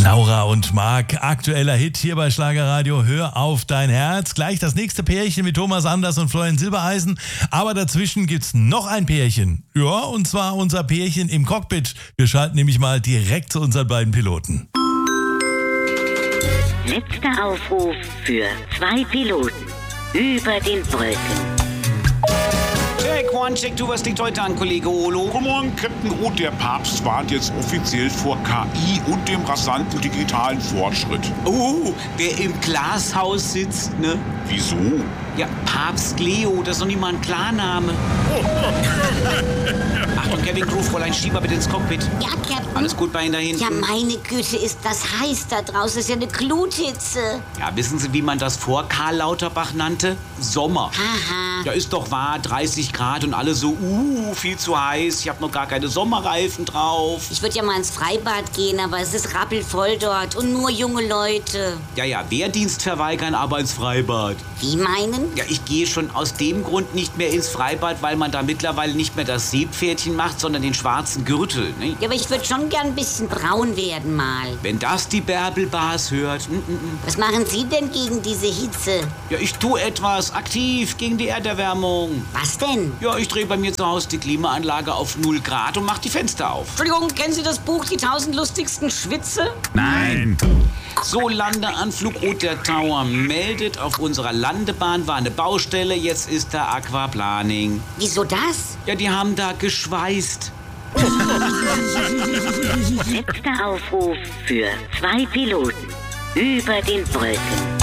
Laura und Marc, aktueller Hit hier bei Schlagerradio, Hör auf dein Herz. Gleich das nächste Pärchen mit Thomas Anders und Florian Silbereisen. Aber dazwischen gibt's noch ein Pärchen. Ja, und zwar unser Pärchen im Cockpit. Wir schalten nämlich mal direkt zu unseren beiden Piloten. Letzter Aufruf für 2 Piloten über den Wolken. Check one, check two, was liegt heute an, Kollege Olo? Guten Morgen, Captain Groth. Der Papst warnt jetzt offiziell vor KI und dem rasanten digitalen Fortschritt. Oh, wer im Glashaus sitzt, ne? Wieso? Ja, Papst Leo, das ist doch nicht mal ein Klarname. Achtung, Kevin Crew, Fräulein Schieber bitte ins Cockpit. Ja, Captain. Alles gut bei Ihnen da hinten? Ja, meine Güte, ist das heiß da draußen. Das ist ja eine Gluthitze. Ja, wissen Sie, wie man das vor Karl Lauterbach nannte? Sommer. Haha. Ja, ist doch wahr, 30 Grad und alle so, viel zu heiß. Ich habe noch gar keine Sommerreifen drauf. Ich würde ja mal ins Freibad gehen, aber es ist rappelvoll dort und nur junge Leute. Ja, Wehrdienst verweigern, aber ins Freibad. Wie meinen? Ja, ich gehe schon aus dem Grund nicht mehr ins Freibad, weil man da mittlerweile nicht mehr das Seepferdchen macht, sondern den schwarzen Gürtel. Ne? Ja, aber ich würde schon gern ein bisschen braun werden mal. Wenn das die Bärbel-Bars hört. Was machen Sie denn gegen diese Hitze? Ja, ich tue etwas aktiv gegen die Erderwärmung. Was denn? Ja, ich drehe bei mir zu Hause die Klimaanlage auf 0 Grad und mache die Fenster auf. Entschuldigung, kennen Sie das Buch Die 1000 lustigsten Schwitze? Nein. So, Landeanflug Roter Tower meldet, auf unserer Landebahn war eine Baustelle, jetzt ist da Aquaplaning. Wieso das? Ja, die haben da geschweißt. Letzter Aufruf für 2 Piloten über den Wolken.